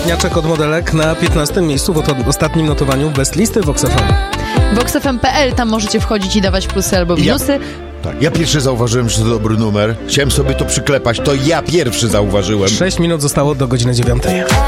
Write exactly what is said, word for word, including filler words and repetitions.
Bliźniaczek od modelek na piętnastym miejscu w oto ostatnim notowaniu Best Listy Vox F M. vox f m kropka p l, tam możecie wchodzić i dawać plusy albo minusy. Ja, tak, ja pierwszy zauważyłem, że to dobry numer. Chciałem sobie to przyklepać, to ja pierwszy zauważyłem. Sześć minut zostało do godziny dziewiątej.